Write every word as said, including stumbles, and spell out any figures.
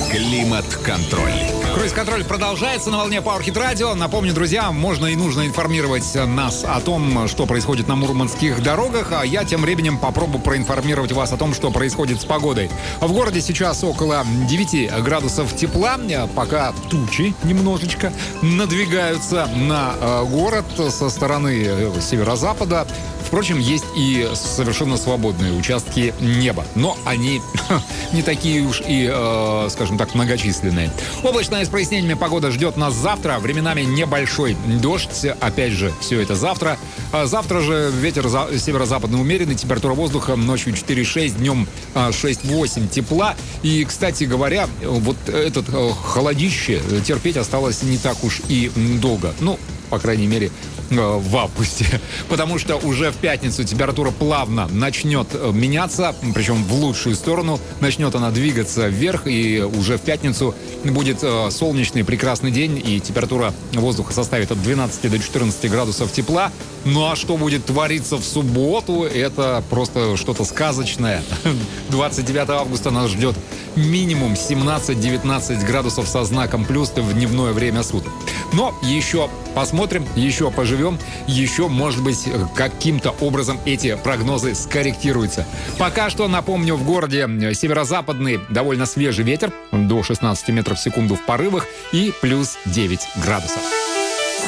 Климат-контроль. Круиз-контроль продолжается на волне Power Hit Radio. Напомню, друзья, можно и нужно информировать нас о том, что происходит на мурманских дорогах, а я тем временем попробую проинформировать вас о том, что происходит с погодой. В городе сейчас около девяти градусов тепла, пока тучи немножечко надвигаются на э, город со стороны северо-запада. Впрочем, есть и совершенно свободные участки неба, но они не такие уж и, э, скажем так, многочисленные. Облачная с прояснениями погода ждет нас завтра. Временами небольшой дождь. Опять же, все это завтра. А завтра же ветер за- северо-западный умеренный. Температура воздуха ночью четыре шесть, днем шесть восемь тепла. И, кстати говоря, вот этот э, холодище терпеть осталось не так уж и долго. Ну, по крайней мере, в августе. Потому что уже в пятницу температура плавно начнет меняться, причем в лучшую сторону. Начнет она двигаться вверх, и уже в пятницу будет солнечный прекрасный день, и температура воздуха составит от двенадцати до четырнадцати градусов тепла. Ну а что будет твориться в субботу, это просто что-то сказочное. двадцать девятого августа нас ждет минимум семнадцать-девятнадцать градусов со знаком плюс в дневное время суток. Но еще посмотрим, еще поживем, еще, может быть, каким-то образом эти прогнозы скорректируются. Пока что, напомню, в городе северо-западный довольно свежий ветер, до шестнадцати метров в секунду в порывах, и плюс девять градусов.